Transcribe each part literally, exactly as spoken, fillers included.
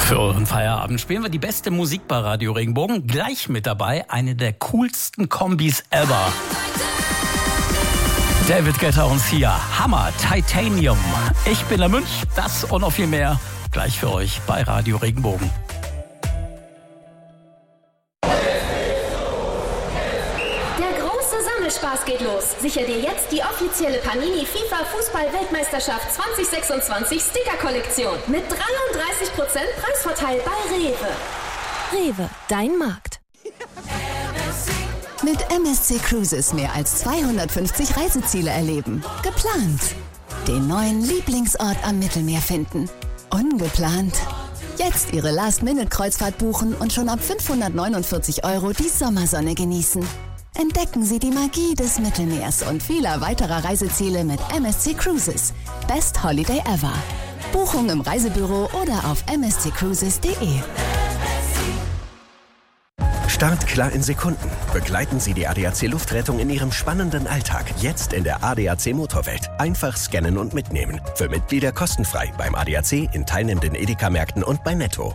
Für euren Feierabend spielen wir die beste Musik bei Radio Regenbogen. Gleich mit dabei eine der coolsten Kombis ever. David Guetta und Sia. Hammer, Titanium. Ich bin der Münch, das und noch viel mehr. Gleich für euch bei Radio Regenbogen. Spaß geht los. Sicher dir jetzt die offizielle Panini FIFA Fußball-Weltmeisterschaft zwanzig sechsundzwanzig Sticker-Kollektion mit dreiunddreißig Prozent Preisvorteil bei Rewe. Rewe, dein Markt. Mit M S C Cruises mehr als zweihundertfünfzig Reiseziele erleben. Geplant. Den neuen Lieblingsort am Mittelmeer finden. Ungeplant. Jetzt Ihre Last-Minute-Kreuzfahrt buchen und schon ab fünfhundertneunundvierzig Euro die Sommersonne genießen. Entdecken Sie die Magie des Mittelmeers und vieler weiterer Reiseziele mit M S C Cruises. Best Holiday ever. Buchung im Reisebüro oder auf m s c cruises punkt d e. Start klar in Sekunden. Begleiten Sie die A D A C Luftrettung in Ihrem spannenden Alltag. Jetzt in der A D A C Motorwelt. Einfach scannen und mitnehmen. Für Mitglieder kostenfrei beim A D A C, in teilnehmenden Edeka-Märkten und bei Netto.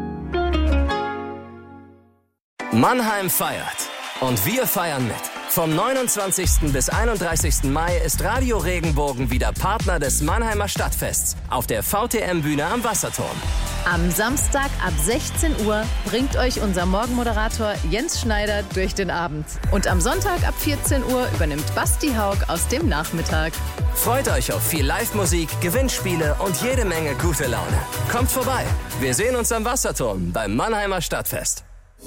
Mannheim feiert. Und wir feiern mit. Vom neunundzwanzigsten bis einunddreißigsten Mai ist Radio Regenbogen wieder Partner des Mannheimer Stadtfests auf der V T M-Bühne am Wasserturm. Am Samstag ab sechzehn Uhr bringt euch unser Morgenmoderator Jens Schneider durch den Abend. Und am Sonntag ab vierzehn Uhr übernimmt Basti Haug aus dem Nachmittag. Freut euch auf viel Live-Musik, Gewinnspiele und jede Menge gute Laune. Kommt vorbei. Wir sehen uns am Wasserturm beim Mannheimer Stadtfest.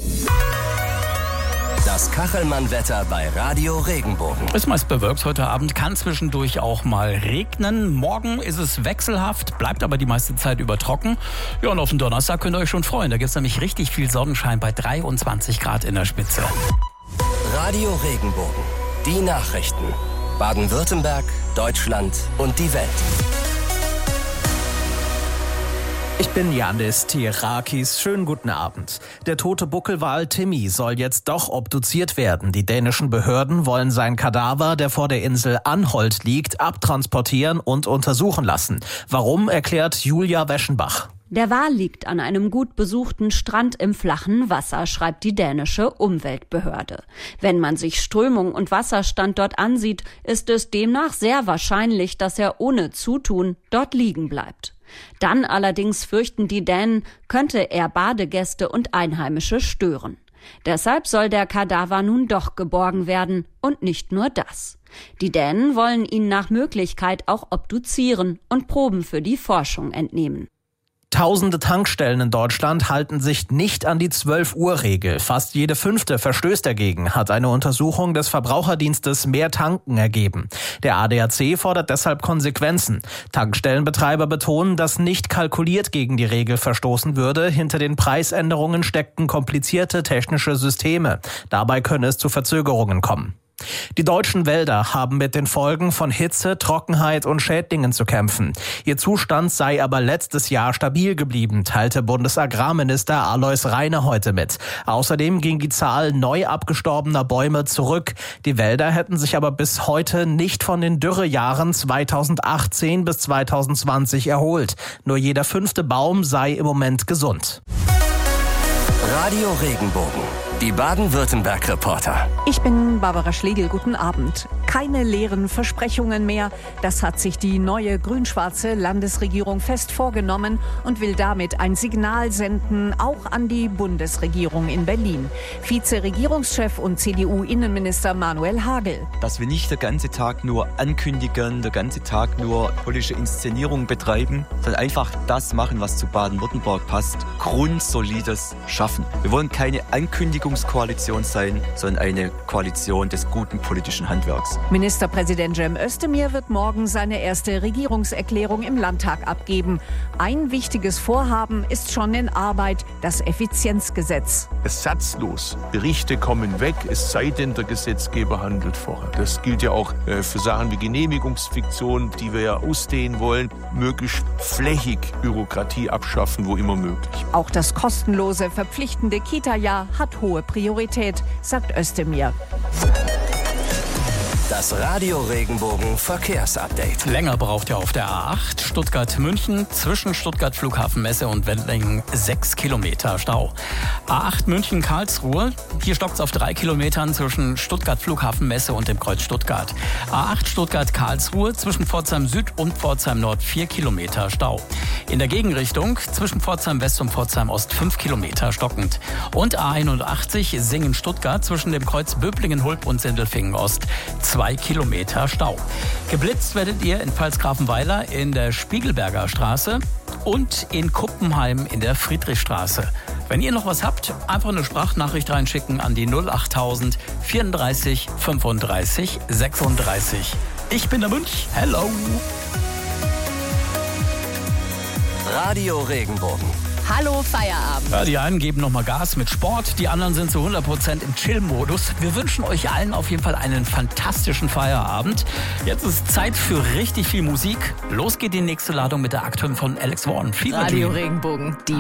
Das Kachelmann-Wetter bei Radio Regenbogen. Ist meist bewölkt heute Abend, kann zwischendurch auch mal regnen. Morgen ist es wechselhaft, bleibt aber die meiste Zeit über trocken. Ja, und auf den Donnerstag könnt ihr euch schon freuen. Da gibt es nämlich richtig viel Sonnenschein bei dreiundzwanzig Grad in der Spitze. Radio Regenbogen. Die Nachrichten. Baden-Württemberg, Deutschland und die Welt. Ich bin Janis Tirakis. Schönen guten Abend. Der tote Buckelwal Timmy soll jetzt doch obduziert werden. Die dänischen Behörden wollen sein Kadaver, der vor der Insel Anholt liegt, abtransportieren und untersuchen lassen. Warum, erklärt Julia Weschenbach. Der Wal liegt an einem gut besuchten Strand im flachen Wasser, schreibt die dänische Umweltbehörde. Wenn man sich Strömung und Wasserstand dort ansieht, ist es demnach sehr wahrscheinlich, dass er ohne Zutun dort liegen bleibt. Dann allerdings fürchten die Dänen, könnte er Badegäste und Einheimische stören. Deshalb soll der Kadaver nun doch geborgen werden und nicht nur das. Die Dänen wollen ihn nach Möglichkeit auch obduzieren und Proben für die Forschung entnehmen. Tausende Tankstellen in Deutschland halten sich nicht an die zwölf-Uhr-Regel. Fast jede fünfte verstößt dagegen, hat eine Untersuchung des Verbraucherdienstes Mehr Tanken ergeben. Der A D A C fordert deshalb Konsequenzen. Tankstellenbetreiber betonen, dass nicht kalkuliert gegen die Regel verstoßen würde. Hinter den Preisänderungen steckten komplizierte technische Systeme. Dabei könne es zu Verzögerungen kommen. Die deutschen Wälder haben mit den Folgen von Hitze, Trockenheit und Schädlingen zu kämpfen. Ihr Zustand sei aber letztes Jahr stabil geblieben, teilte Bundesagrarminister Alois Rainer heute mit. Außerdem ging die Zahl neu abgestorbener Bäume zurück. Die Wälder hätten sich aber bis heute nicht von den Dürrejahren zweitausendachtzehn bis zweitausendzwanzig erholt. Nur jeder fünfte Baum sei im Moment gesund. Radio Regenbogen. Die Baden-Württemberg-Reporter. Ich bin Barbara Schlegel, guten Abend. Keine leeren Versprechungen mehr. Das hat sich die neue grün-schwarze Landesregierung fest vorgenommen und will damit ein Signal senden, auch an die Bundesregierung in Berlin. Vize-Regierungschef und C D U-Innenminister Manuel Hagel. Dass wir nicht den ganzen Tag nur ankündigen, den ganzen Tag nur politische Inszenierung betreiben, sondern einfach das machen, was zu Baden-Württemberg passt. Grundsolides schaffen. Wir wollen keine Ankündigung Koalition sein, sondern eine Koalition des guten politischen Handwerks. Ministerpräsident Cem Özdemir wird morgen seine erste Regierungserklärung im Landtag abgeben. Ein wichtiges Vorhaben ist schon in Arbeit, das Effizienzgesetz. Ersatzlos. Berichte kommen weg, es sei denn, der Gesetzgeber handelt vorher. Das gilt ja auch für Sachen wie Genehmigungsfiktion, die wir ja ausdehnen wollen, möglichst flächig Bürokratie abschaffen, wo immer möglich. Auch das kostenlose, verpflichtende Kita-Jahr hat hohe Priorität, sagt Özdemir. Das Das Radio Regenbogen Verkehrsupdate. Länger braucht ihr auf der A acht Stuttgart-München zwischen Stuttgart Flughafenmesse und Wendlingen sechs Kilometer Stau. A acht München-Karlsruhe, hier stockt es auf drei Kilometern zwischen Stuttgart Flughafenmesse und dem Kreuz Stuttgart. A acht Stuttgart-Karlsruhe zwischen Pforzheim Süd und Pforzheim Nord vier Kilometer Stau. In der Gegenrichtung zwischen Pforzheim West und Pforzheim Ost fünf Kilometer stockend. Und A einundachtzig Singen-Stuttgart zwischen dem Kreuz Böblingen-Hulb und Sindelfingen Ost zwei Kilometer Stau. Geblitzt werdet ihr in Pfalzgrafenweiler in der Spiegelberger Straße und in Kuppenheim in der Friedrichstraße. Wenn ihr noch was habt, einfach eine Sprachnachricht reinschicken an die null achttausend vierunddreißig fünfunddreißig sechsunddreißig. Ich bin der Münch. Hello. Radio Regenbogen. Hallo Feierabend. Ja, die einen geben nochmal Gas mit Sport, die anderen sind zu hundert Prozent im Chill-Modus. Wir wünschen euch allen auf jeden Fall einen fantastischen Feierabend. Jetzt ist Zeit für richtig viel Musik. Los geht die nächste Ladung mit der Aktuellen von Alex Warren. Radio Regenbogen, die